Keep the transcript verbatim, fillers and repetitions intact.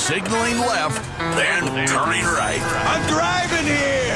signaling left, then turning right. I'm driving here!